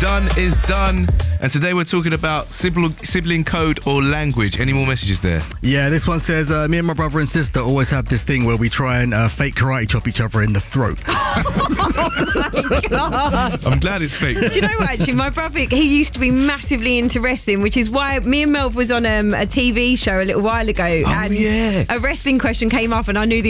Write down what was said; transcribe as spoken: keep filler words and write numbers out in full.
done is done. And today we're talking about sibling, sibling code or language. Any more messages there? Yeah, this one says, uh, me and my brother and sister always have this thing where we try and uh, fake karate chop each other in the throat. Oh my God. I'm glad it's fake. Do you know what, actually, my brother, he used to be massively into wrestling, which is why me and Melv was on um, a T V show a little while ago. Oh, and yeah. a wrestling question came up and I knew the